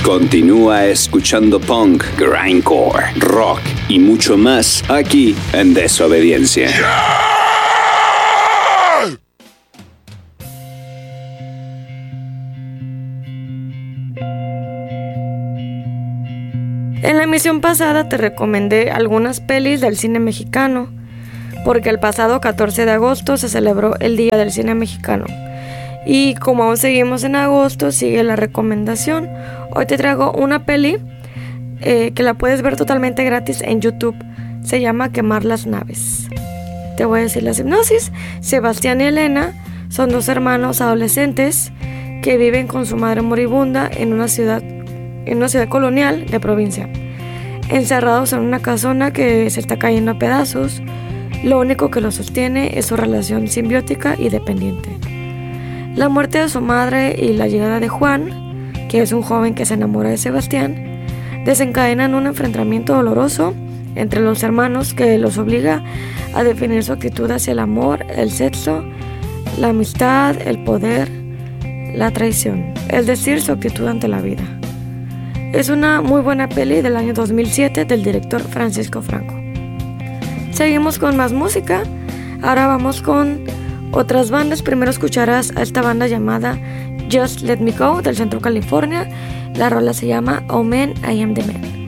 Continúa escuchando punk, grindcore, rock y mucho más aquí en Desobediencia. En la emisión pasada te recomendé algunas pelis del cine mexicano, porque el pasado 14 de agosto se celebró el Día del Cine Mexicano. Y como aún seguimos en agosto, sigue la recomendación. Hoy te traigo una peli que la puedes ver totalmente gratis en YouTube. Se llama Quemar las naves. Te voy a decir la sinopsis. Sebastián y Elena son dos hermanos adolescentes que viven con su madre moribunda en una ciudad colonial de provincia, encerrados en una casona que se está cayendo a pedazos. Lo único que los sostiene es su relación simbiótica y dependiente. La muerte de su madre y la llegada de Juan, que es un joven que se enamora de Sebastián, desencadenan un enfrentamiento doloroso entre los hermanos que los obliga a definir su actitud hacia el amor, el sexo, la amistad, el poder, la traición, es decir, su actitud ante la vida. Es una muy buena peli del año 2007 del director Francisco Franco. Seguimos con más música. Ahora vamos con otras bandas. Primero escucharás a esta banda llamada Just Let Me Go del Centro California. La rola se llama Oh Man, I Am The Man.